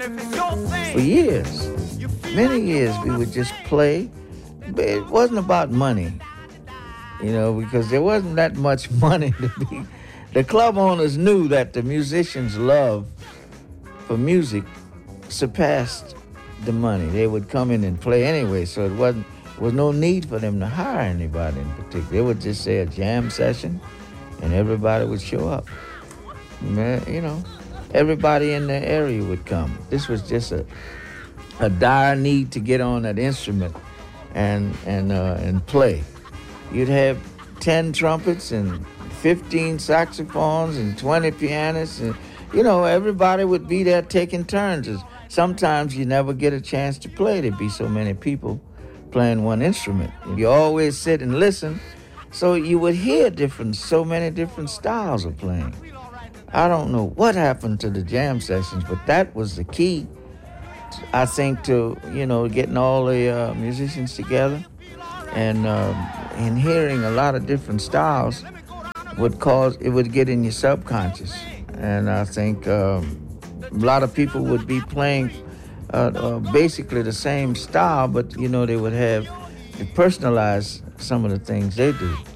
For years, many years, we would just play. But it wasn't about money, because there wasn't that much money to be. The club owners knew that the musicians' love for music surpassed the money. They would come in and play anyway, so was no need for them to hire anybody in particular. They would just say a jam session, and everybody would show up. Everybody in the area would come. This was just a dire need to get on that instrument and play. You'd have 10 trumpets and 15 saxophones and 20 pianists, and everybody would be there taking turns. Sometimes you never get a chance to play. There'd be so many people playing one instrument. You always sit and listen, so you would hear so many different styles of playing. I don't know what happened to the jam sessions, but that was the key, I think, to getting all the musicians together, and hearing a lot of different styles would get in your subconscious. And I think a lot of people would be playing basically the same style, but they would have to personalize some of the things they do.